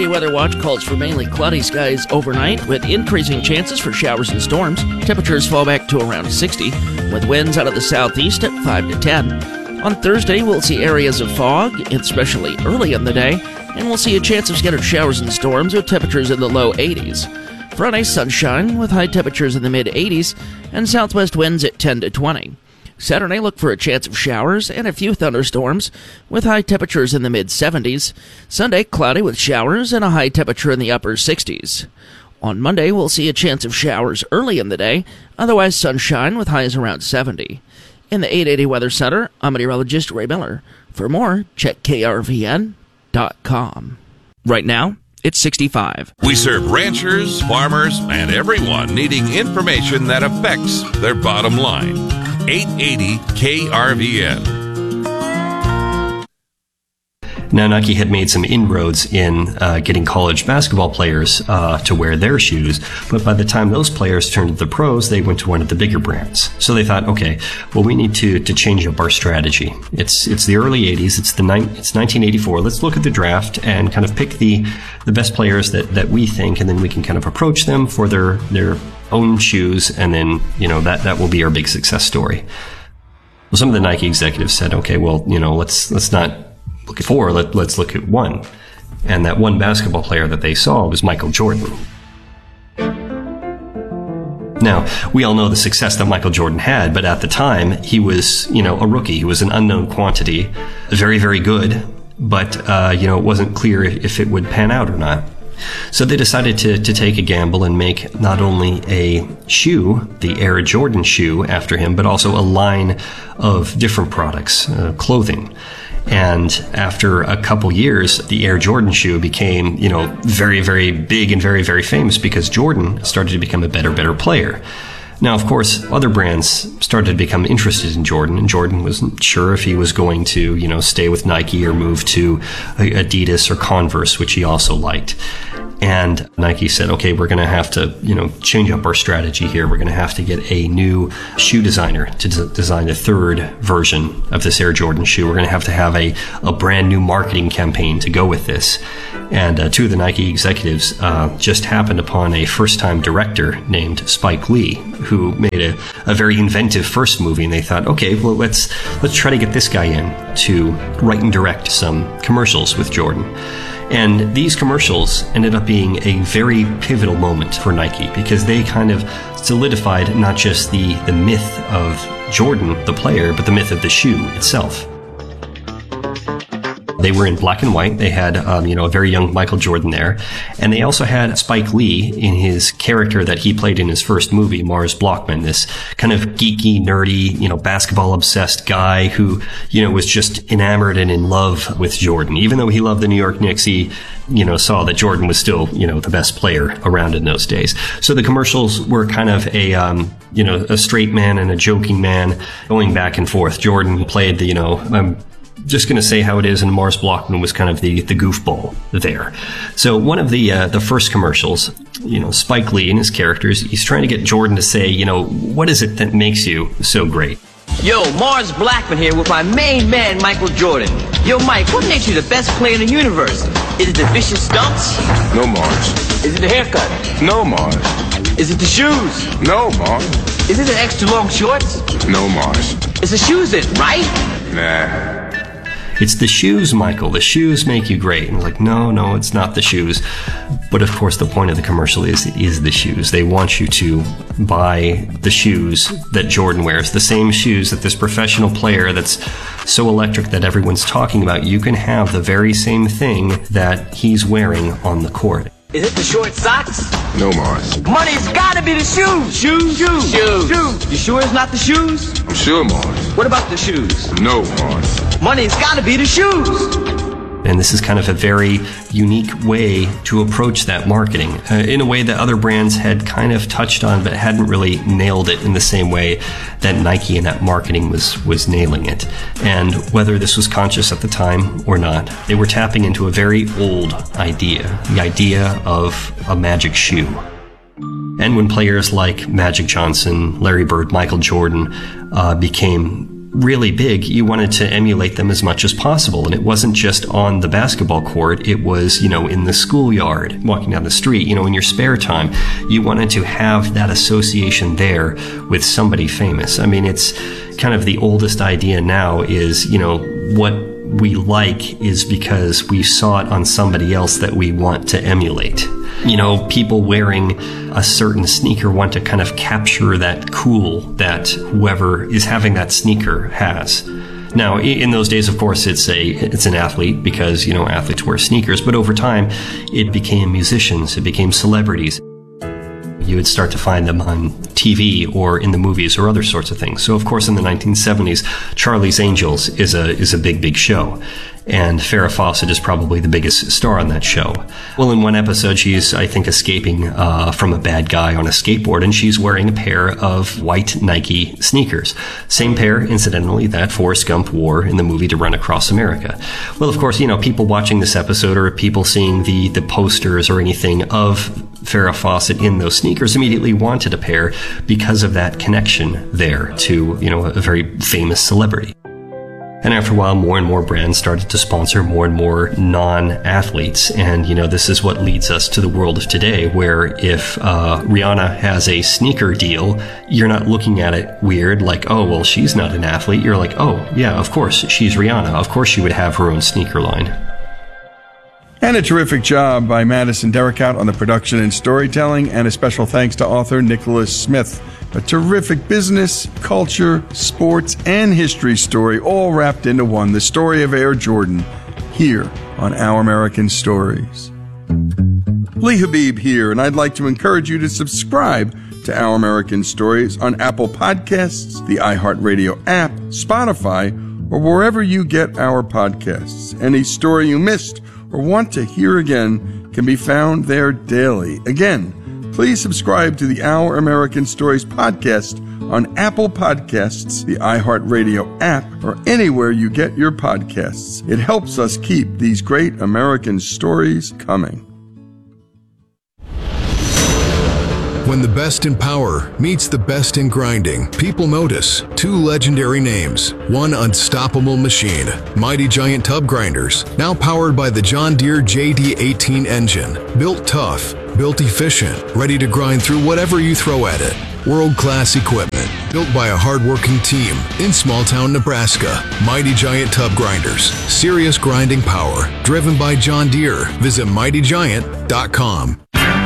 880 Weather Watch calls for mainly cloudy skies overnight with increasing chances for showers and storms. Temperatures fall back to around 60 with winds out of the southeast at 5 to 10. On Thursday, we'll see areas of fog, especially early in the day, and we'll see a chance of scattered showers and storms with temperatures in the low 80s. Friday, sunshine with high temperatures in the mid-80s and southwest winds at 10 to 20. Saturday, look for a chance of showers and a few thunderstorms with high temperatures in the mid-70s. Sunday, cloudy with showers and a high temperature in the upper 60s. On Monday, we'll see a chance of showers early in the day, otherwise sunshine with highs around 70. In the 880 Weather Center, I'm meteorologist Ray Miller. For more, check krvn.com. Right now, it's 65. We serve ranchers, farmers, and everyone needing information that affects their bottom line. 880 KRVN. Now, Nike had made some inroads in getting college basketball players to wear their shoes, but by the time those players turned to the pros, they went to one of the bigger brands. So they thought, okay, well, we need to change up our strategy. It's the early 80s, it's 1984. Let's look at the draft and kind of pick the best players that we think, and then we can kind of approach them for their own shoes, and then, that will be our big success story. Well, some of the Nike executives said, okay, well, let's not look at four, let's look at one. And that one basketball player that they saw was Michael Jordan. Now, we all know the success that Michael Jordan had, but at the time, he was, a rookie. He was an unknown quantity, very, very good, but, it wasn't clear if it would pan out or not. So they decided to take a gamble and make not only a shoe, the Air Jordan shoe, after him, but also a line of different products, clothing. And after a couple years, the Air Jordan shoe became, very, very big and very, very famous because Jordan started to become a better player. Now, of course, other brands started to become interested in Jordan, and Jordan wasn't sure if he was going to, stay with Nike or move to Adidas or Converse, which he also liked. And Nike said, okay, we're going to have to, change up our strategy here. We're going to have to get a new shoe designer to design a third version of this Air Jordan shoe. We're going to have a brand new marketing campaign to go with this. And two of the Nike executives just happened upon a first-time director named Spike Lee, who made a very inventive first movie. And they thought, okay, well, let's try to get this guy in to write and direct some commercials with Jordan. And these commercials ended up being a very pivotal moment for Nike because they kind of solidified not just the myth of Jordan, the player, but the myth of the shoe itself. They were in black and white. They had, a very young Michael Jordan there. And they also had Spike Lee in his character that he played in his first movie, Mars Blockman, this kind of geeky, nerdy, basketball-obsessed guy who, was just enamored and in love with Jordan. Even though he loved the New York Knicks, he, saw that Jordan was still, the best player around in those days. So the commercials were kind of a straight man and a joking man going back and forth. Jordan played the, I'm just going to say how it is, and Mars Blockman was kind of the goofball there. So one of the first commercials, Spike Lee and his characters, he's trying to get Jordan to say, what is it that makes you so great? Yo, Mars Blackman here with my main man, Michael Jordan. Yo, Mike, what makes you the best player in the universe? Is it the vicious stunts? No, Mars. Is it the haircut? No, Mars. Is it the shoes? No, Mars. Is it the extra long shorts? No, Mars. It's the shoes then, right? Nah. It's the shoes, Michael. The shoes make you great. And like, no, it's not the shoes. But of course, the point of the commercial is the shoes. They want you to buy the shoes that Jordan wears, the same shoes that this professional player that's so electric that everyone's talking about. You can have the very same thing that he's wearing on the court. Is it the short socks? No, Mars. Money's gotta be the shoes. Shoes. You sure it's not the shoes? I'm sure, Mars. What about the shoes? No, Mars. Money's gotta be the shoes. And this is kind of a very unique way to approach that marketing in a way that other brands had kind of touched on but hadn't really nailed it in the same way that Nike and that marketing was nailing it. And whether this was conscious at the time or not, they were tapping into a very old idea, the idea of a magic shoe. And when players like Magic Johnson, Larry Bird, Michael Jordan became really big, you wanted to emulate them as much as possible. And it wasn't just on the basketball court. It was, in the schoolyard, walking down the street, in your spare time. You wanted to have that association there with somebody famous. I mean, it's kind of the oldest idea now is, what we like is because we saw it on somebody else that we want to emulate. People wearing a certain sneaker want to kind of capture that cool that whoever is having that sneaker has. Now, in those days, of course, it's an athlete because, athletes wear sneakers, but over time, it became musicians, it became celebrities. You would start to find them on TV or in the movies or other sorts of things. So, of course, in the 1970s, Charlie's Angels is a big show. And Farrah Fawcett is probably the biggest star on that show. Well, in one episode, she's, I think, escaping from a bad guy on a skateboard, and she's wearing a pair of white Nike sneakers. Same pair, incidentally, that Forrest Gump wore in the movie To Run Across America. Well, of course, people watching this episode or people seeing the posters or anything of Farrah Fawcett in those sneakers immediately wanted a pair because of that connection there to, a very famous celebrity. And after a while, more and more brands started to sponsor more and more non-athletes. And, this is what leads us to the world of today, where if Rihanna has a sneaker deal, you're not looking at it weird, like, oh, well, she's not an athlete. You're like, oh, yeah, of course, she's Rihanna. Of course she would have her own sneaker line. And a terrific job by Madison Derrickout on the production and storytelling, and a special thanks to author Nicholas Smith. A terrific business, culture, sports, and history story all wrapped into one. The story of Air Jordan, here on Our American Stories. Lee Habib here, and I'd like to encourage you to subscribe to Our American Stories on Apple Podcasts, the iHeartRadio app, Spotify, or wherever you get our podcasts. Any story you missed or want to hear again can be found there daily. Again, please subscribe to the Our American Stories podcast on Apple Podcasts, the iHeartRadio app, or anywhere you get your podcasts. It helps us keep these great American stories coming. When the best in power meets the best in grinding, people notice two legendary names, one unstoppable machine, Mighty Giant Tub Grinders, now powered by the John Deere JD18 engine, built tough, built efficient, ready to grind through whatever you throw at it. World-class equipment, built by a hard-working team in small-town Nebraska. Mighty Giant Tub Grinders, serious grinding power, driven by John Deere. Visit mightygiant.com.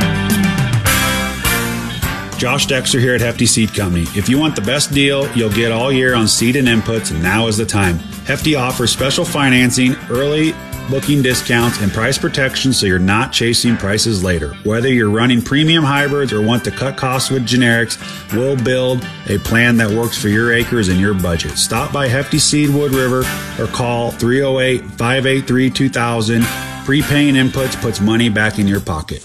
Josh Dexter here at Hefty Seed Company. If you want the best deal you'll get all year on seed and inputs, now is the time. Hefty offers special financing, early booking discounts, and price protection so you're not chasing prices later. Whether you're running premium hybrids or want to cut costs with generics, we'll build a plan that works for your acres and your budget. Stop by Hefty Seed Wood River or call 308-583-2000. Prepaying inputs puts money back in your pocket.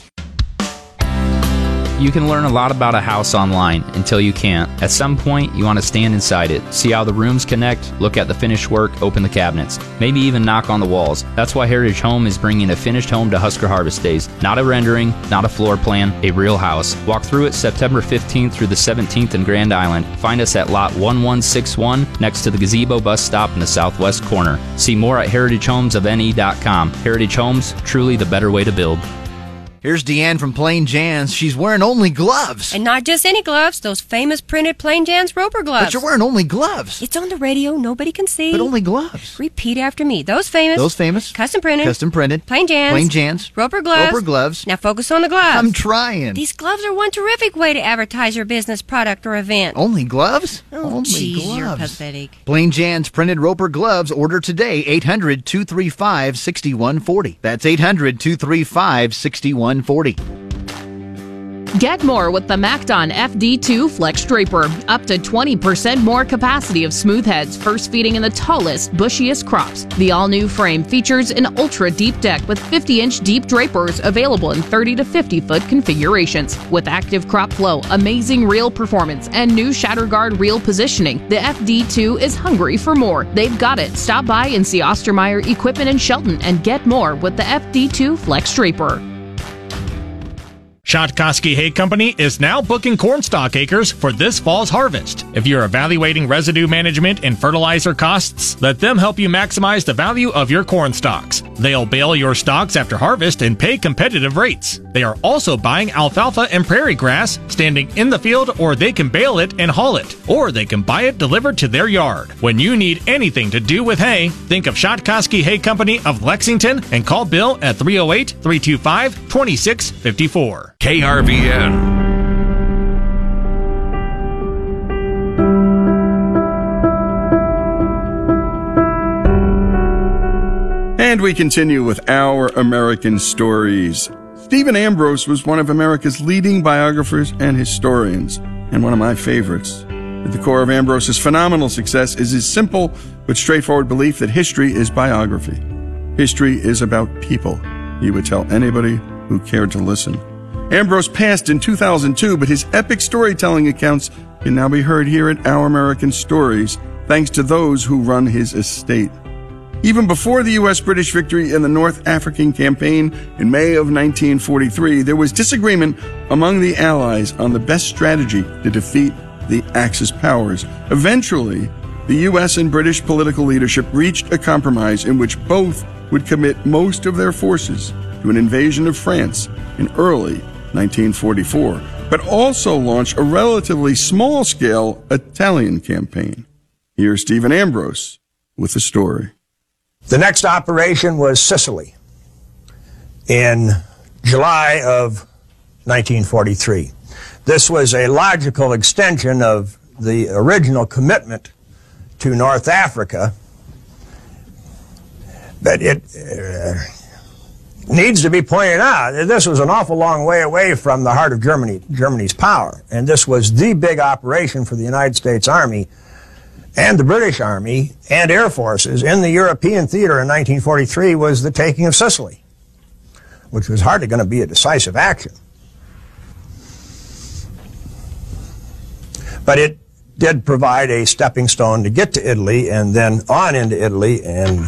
You can learn a lot about a house online until you can't. At some point, you want to stand inside it, see how the rooms connect, look at the finished work, open the cabinets, maybe even knock on the walls. That's why Heritage Home is bringing a finished home to Husker Harvest Days. Not a rendering, not a floor plan, a real house. Walk through it September 15th through the 17th in Grand Island. Find us at lot 1161 next to the Gazebo bus stop in the southwest corner. See more at heritagehomesofne.com. Heritage Homes, truly the better way to build. Here's Deanne from Plain Jan's. She's wearing only gloves. And not just any gloves, those famous printed Plain Jan's Roper gloves. But you're wearing only gloves. It's on the radio, nobody can see. But only gloves. Repeat after me. Those famous. Custom printed. Plain Jan's. Roper gloves. Now focus on the gloves. I'm trying. These gloves are one terrific way to advertise your business, product, or event. Only gloves? Oh, geez, you're pathetic. Plain Jan's printed Roper gloves. Order today. 800-235-6140. That's 800-235-6140. Get more with the MacDon FD2 Flex Draper. Up to 20% more capacity of smooth heads, first feeding in the tallest, bushiest crops. The all-new frame features an ultra-deep deck with 50-inch deep drapers available in 30 to 50-foot configurations. With active crop flow, amazing reel performance, and new Shatterguard reel positioning, the FD2 is hungry for more. They've got it. Stop by and see Ostermeyer Equipment in Shelton and get more with the FD2 Flex Draper. Shotkoski Hay Company is now booking cornstalk acres for this fall's harvest. If you're evaluating residue management and fertilizer costs, let them help you maximize the value of your corn stalks. They'll bale your stalks after harvest and pay competitive rates. They are also buying alfalfa and prairie grass, standing in the field, or they can bale it and haul it, or they can buy it delivered to their yard. When you need anything to do with hay, think of Shotkoski Hay Company of Lexington and call Bill at 308-325-2654. KRVN. And we continue with Our American Stories. Stephen Ambrose was one of America's leading biographers and historians, and one of my favorites. At the core of Ambrose's phenomenal success is his simple but straightforward belief that history is biography. History is about people, he would tell anybody who cared to listen. Ambrose passed in 2002, but his epic storytelling accounts can now be heard here at Our American Stories, thanks to those who run his estate. Even before the U.S.-British victory in the North African campaign in May of 1943, there was disagreement among the Allies on the best strategy to defeat the Axis powers. Eventually, the U.S. and British political leadership reached a compromise in which both would commit most of their forces to an invasion of France in early 1944, but also launch a relatively small-scale Italian campaign. Here's Stephen Ambrose with the story. The next operation was Sicily in July of 1943. This was a logical extension of the original commitment to North Africa, but it needs to be pointed out that this was an awful long way away from the heart of Germany's power, and this was the big operation for the United States Army and the British Army and Air Forces in the European theater in 1943 was the taking of Sicily, which was hardly going to be a decisive action. But it did provide a stepping stone to get to Italy and then on into Italy, and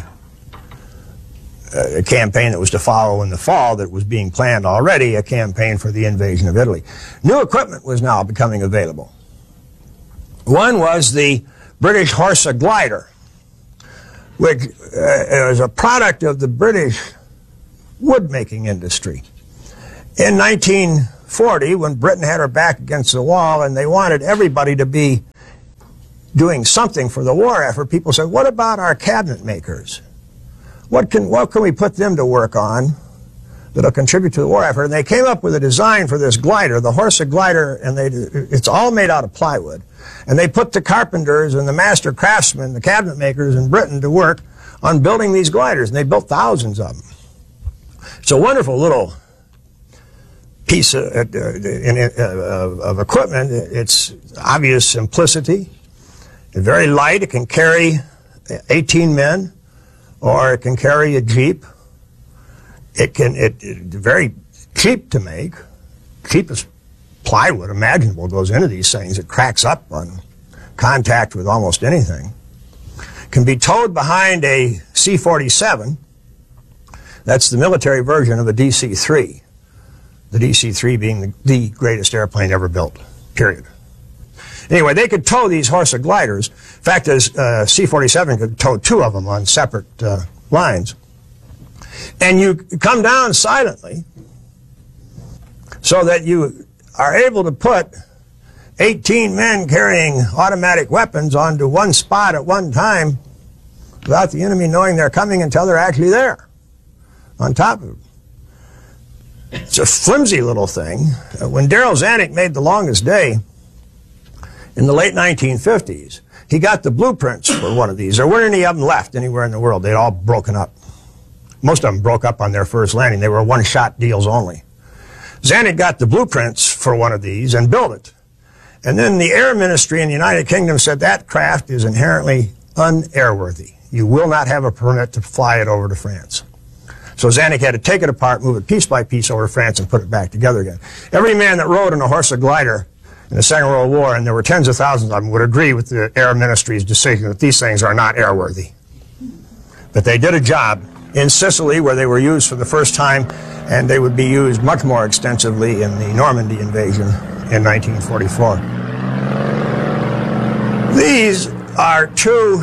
a campaign that was to follow in the fall that was being planned already, a campaign for the invasion of Italy. New equipment was now becoming available. One was the British Horsa glider, which is a product of the British wood-making industry. In 1940, when Britain had her back against the wall and they wanted everybody to be doing something for the war effort, people said, what about our cabinet makers? What can we put them to work on that'll contribute to the war effort? And they came up with a design for this glider, the Horsa glider, and it's all made out of plywood. And they put the carpenters and the master craftsmen, the cabinet makers in Britain, to work on building these gliders, and they built thousands of them. It's a wonderful little piece of equipment. It's obvious simplicity. It's very light. It can carry 18 men, or it can carry a jeep. It's very cheap to make. Cheapest plywood imaginable goes into these things. It cracks up on contact with almost anything. Can be towed behind a C-47. That's the military version of a DC-3. The DC-3 being the greatest airplane ever built, period. Anyway, they could tow these Horsa gliders. In fact, C-47 could tow two of them on separate lines. And you come down silently so that you are able to put 18 men carrying automatic weapons onto one spot at one time without the enemy knowing they're coming until they're actually there, on top of it. It's a flimsy little thing. When Darrell Zanuck made The Longest Day in the late 1950s, he got the blueprints for one of these. There weren't any of them left anywhere in the world. They'd all broken up. Most of them broke up on their first landing. They were one-shot deals only. Zanuck got the blueprints for one of these and built it. And then the Air Ministry in the United Kingdom said that craft is inherently unairworthy. You will not have a permit to fly it over to France. So Zanuck had to take it apart, move it piece by piece over to France, and put it back together again. Every man that rode in a Horsa glider in the Second World War, and there were tens of thousands of them, would agree with the Air Ministry's decision that these things are not airworthy. But they did a job in Sicily, where they were used for the first time, and they would be used much more extensively in the Normandy invasion in 1944. These are two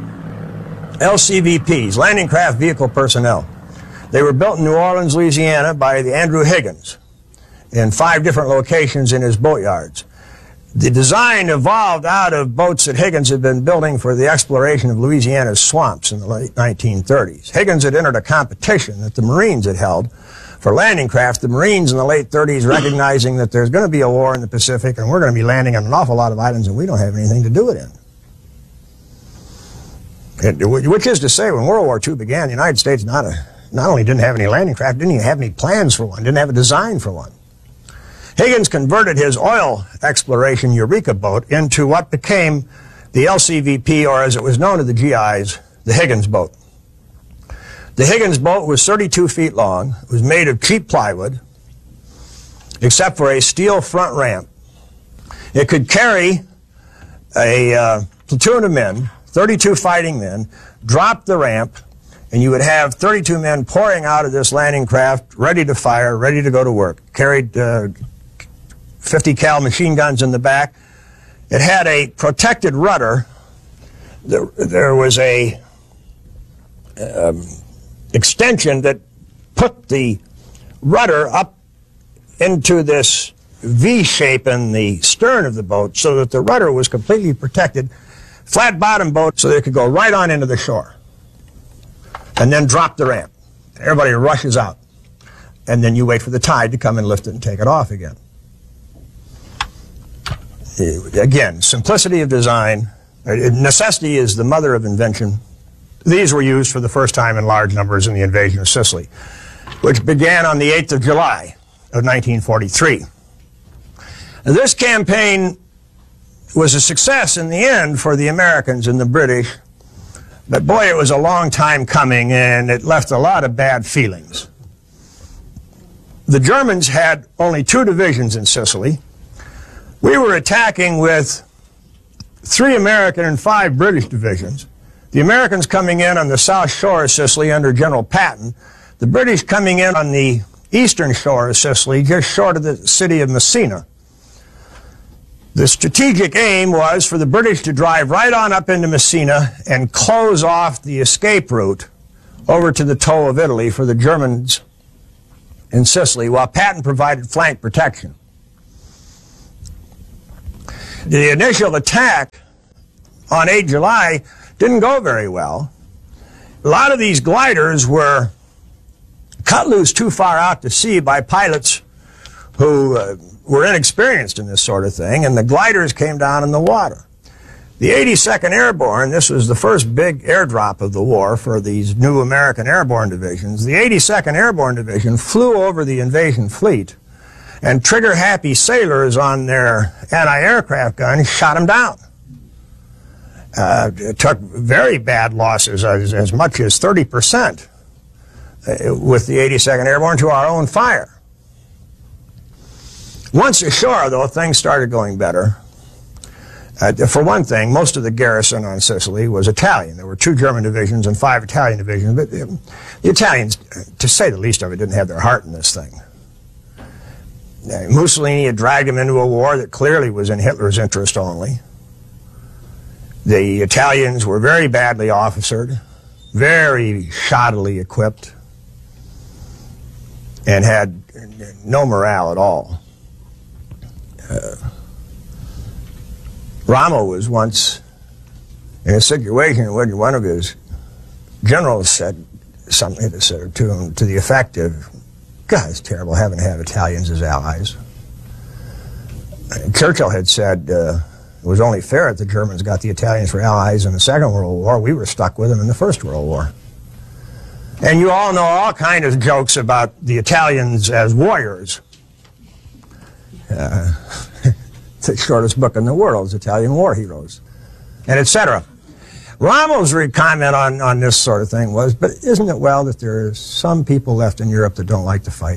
LCVPs, landing craft vehicle personnel. They were built in New Orleans, Louisiana by the Andrew Higgins in 5 different locations in his boatyards. The design evolved out of boats that Higgins had been building for the exploration of Louisiana's swamps in the late 1930s. Higgins had entered a competition that the Marines had held for landing craft. The Marines in the late 30s, recognizing that there's going to be a war in the Pacific and we're going to be landing on an awful lot of islands and we don't have anything to do it in. Which is to say, when World War II began, the United States not only didn't have any landing craft, didn't even have any plans for one, didn't have a design for one. Higgins converted his oil exploration Eureka boat into what became the LCVP, or as it was known to the GIs, the Higgins boat. The Higgins boat was 32 feet long. It was made of cheap plywood, except for a steel front ramp. It could carry a platoon of men, 32 fighting men, drop the ramp, and you would have 32 men pouring out of this landing craft, ready to fire, ready to go to work. Carried 50 cal machine guns in the back. It had a protected rudder. There was a extension that put the rudder up into this V shape in the stern of the boat so that the rudder was completely protected. Flat bottom boat so they could go right on into the shore and then drop the ramp. Everybody rushes out and then you wait for the tide to come and lift it and take it off again. Again, simplicity of design. Necessity is the mother of invention. These were used for the first time in large numbers in the invasion of Sicily, which began on the 8th of July of 1943. This campaign was a success in the end for the Americans and the British, but boy, it was a long time coming and it left a lot of bad feelings. The Germans had only 2 divisions in Sicily. We were attacking with 3 American and 5 British divisions. The Americans coming in on the south shore of Sicily under General Patton, the British coming in on the eastern shore of Sicily, just short of the city of Messina. The strategic aim was for the British to drive right on up into Messina and close off the escape route over to the toe of Italy for the Germans in Sicily, while Patton provided flank protection. The initial attack on 8 July didn't go very well. A lot of these gliders were cut loose too far out to sea by pilots who were inexperienced in this sort of thing, and the gliders came down in the water. The 82nd Airborne, this was the first big airdrop of the war for these new American airborne divisions. The 82nd Airborne Division flew over the invasion fleet, and trigger-happy sailors on their anti-aircraft guns shot them down. It took very bad losses, as much as 30%, with the 82nd Airborne to our own fire. Once ashore, though, things started going better. For one thing, most of the garrison on Sicily was Italian. There were 2 German divisions and 5 Italian divisions, but the Italians, to say the least of it, didn't have their heart in this thing. Mussolini had dragged them into a war that clearly was in Hitler's interest only. The Italians were very badly officered, very shoddily equipped, and had no morale at all. Rommel was once in a situation in which one of his generals said something to him to the effect of, God, it's terrible having to have Italians as allies. Churchill had said it was only fair that the Germans got the Italians for allies in the Second World War. We were stuck with them in the First World War. And you all know all kinds of jokes about the Italians as warriors. The shortest book in the world is Italian War Heroes, and etc. Rommel's comment on this sort of thing was, but isn't it well that there are some people left in Europe that don't like to fight?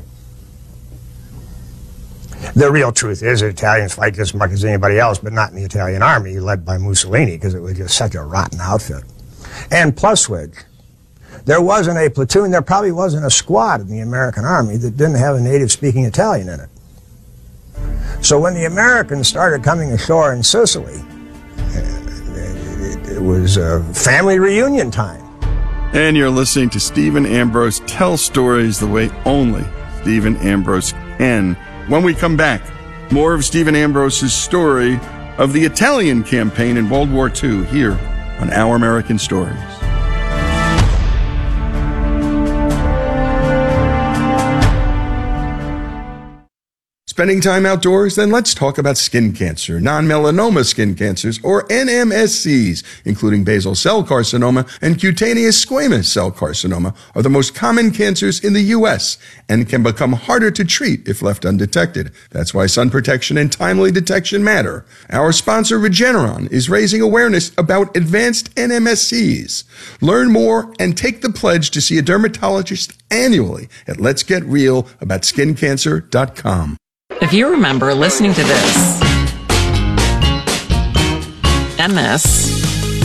The real truth is that Italians fight just as much as anybody else, but not in the Italian army led by Mussolini, because it was just such a rotten outfit. And plus which, There wasn't a platoon, there probably wasn't a squad in the American Army that didn't have a native-speaking Italian in it. So when the Americans started coming ashore in Sicily, it was a family reunion time. And you're listening to Stephen Ambrose tell stories the way only Stephen Ambrose can. When we come back, more of Stephen Ambrose's story of the Italian campaign in World War II here on Our American Stories. Spending time outdoors? Then let's talk about skin cancer. Non-melanoma skin cancers, or NMSCs, including basal cell carcinoma and cutaneous squamous cell carcinoma, are the most common cancers in the U.S. and can become harder to treat if left undetected. That's why sun protection and timely detection matter. Our sponsor, Regeneron, is raising awareness about advanced NMSCs. Learn more and take the pledge to see a dermatologist annually at letsgetrealaboutSkinCancer.com. If you remember listening to this, and this,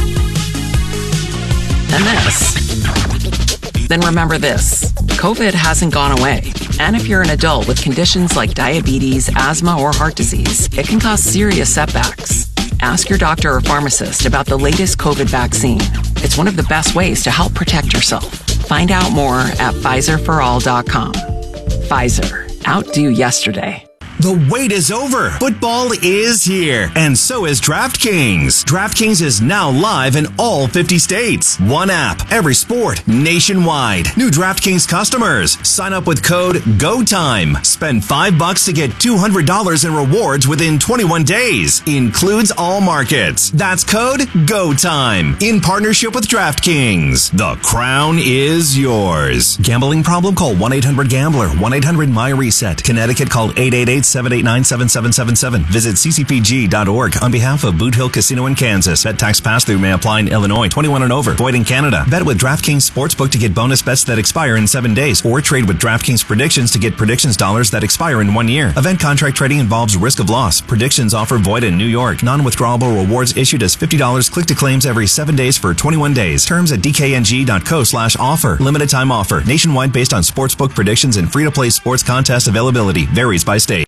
then remember this. COVID hasn't gone away. And if you're an adult with conditions like diabetes, asthma, or heart disease, it can cause serious setbacks. Ask your doctor or pharmacist about the latest COVID vaccine. It's one of the best ways to help protect yourself. Find out more at PfizerForAll.com. Pfizer. Outdo yesterday. The wait is over. Football is here, and so is DraftKings. DraftKings is now live in all 50 states. One app, every sport, nationwide. New DraftKings customers, sign up with code GOTIME. Spend $5 to get $200 in rewards within 21 days. Includes all markets. That's code GOTIME. In partnership with DraftKings. The crown is yours. Gambling problem? Call 1-800-GAMBLER. 1-800-MY-RESET. Connecticut, call 888-789-7777. Visit ccpg.org. On behalf of Boot Hill Casino in Kansas. Bet tax pass-through may apply in Illinois. 21 and over. Void in Canada. Bet with DraftKings Sportsbook to get bonus bets that expire in 7 days. Or trade with DraftKings Predictions to get predictions dollars that expire in 1 year. Event contract trading involves risk of loss. Predictions offer void in New York. Non-withdrawable rewards issued as $50 click to claims every 7 days for 21 days. Terms at dkng.co/offer. Limited time offer. Nationwide based on sportsbook predictions and free-to-play sports contest availability. Varies by state.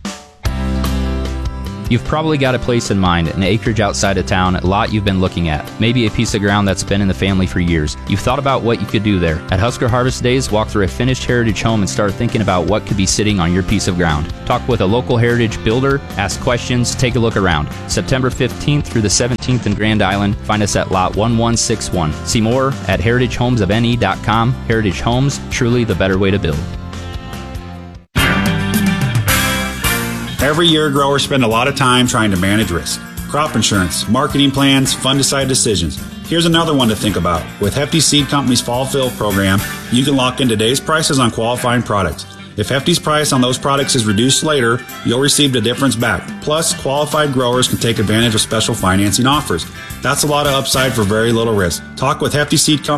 You've probably got a place in mind, an acreage outside of town, a lot you've been looking at. Maybe a piece of ground that's been in the family for years. You've thought about what you could do there. At Husker Harvest Days, walk through a finished heritage home and start thinking about what could be sitting on your piece of ground. Talk with a local heritage builder, ask questions, take a look around. September 15th through the 17th in Grand Island. Find us at lot 1161. See more at heritagehomesofne.com. Heritage Homes, truly the better way to build. Every year, growers spend a lot of time trying to manage risk. Crop insurance, marketing plans, fund-to-side decisions. Here's another one to think about. With Hefty Seed Company's Fall Fill program, you can lock in today's prices on qualifying products. If Hefty's price on those products is reduced later, you'll receive the difference back. Plus, qualified growers can take advantage of special financing offers. That's a lot of upside for very little risk. Talk with Hefty Seed Company